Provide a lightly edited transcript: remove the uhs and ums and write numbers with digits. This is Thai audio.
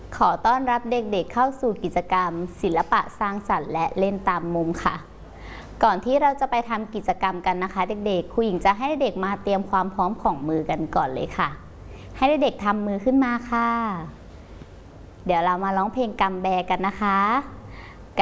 ขอต้อนรับเด็กๆเข้าสู่กิจกรรมศิลปะสร้างสรรค์และเล่นตามมุมค่ะก่อนที่เราจะไปทำกิจกรรมกันนะคะเด็กๆครูหญิงจะให้เด็กมาเตรียมความพร้อมของมือกันก่อนเลยค่ะให้เด็กๆทำมือขึ้นมาค่ะเดี๋ยวเรามาร้องเพลงกัมแบกันนะคะ